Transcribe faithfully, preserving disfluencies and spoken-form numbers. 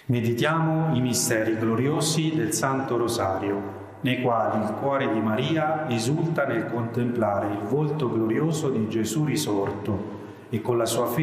Meditiamo i misteri gloriosi del Santo Rosario, nei quali il cuore di Maria esulta nel contemplare il volto glorioso di Gesù risorto e con la sua fede